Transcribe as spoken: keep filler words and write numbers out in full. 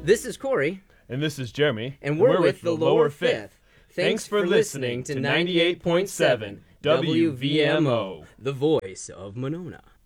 This is Corey. And this is Jeremy. And we're, and we're with, with the Lower Fifth. Thanks for listening to ninety-eight point seven W V M O, the voice of Monona.